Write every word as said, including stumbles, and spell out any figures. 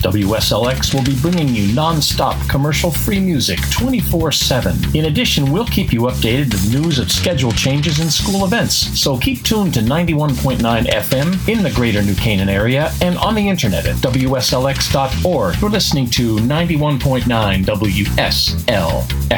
W S L X will be bringing you non-stop commercial-free music twenty-four seven. In addition, we'll keep you updated with news of schedule changes and school events. So keep tuned to ninety-one point nine F M in the greater New Canaan area and on the internet at W S L X dot org. You're listening to ninety-one point nine W S L X.